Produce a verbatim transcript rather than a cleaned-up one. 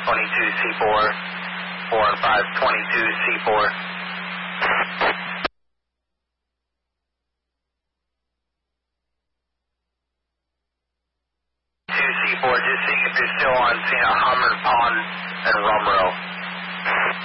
twenty-two C four, four and five, twenty-two C four. two C four, just seeing if you're still on scene at Hummer Pond and Rumrow.